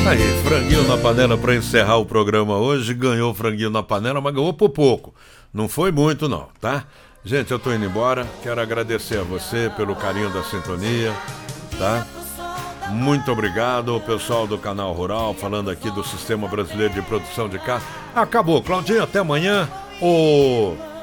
Aí, franguinho na panela para encerrar o programa hoje. Ganhou franguinho na panela, mas ganhou por pouco. Não foi muito não, tá? Gente, eu tô indo embora. Quero agradecer a você pelo carinho da sintonia, tá? Muito obrigado, o pessoal do Canal Rural, falando aqui do Sistema Brasileiro de Produção de Carne. Acabou, Claudinho, até amanhã.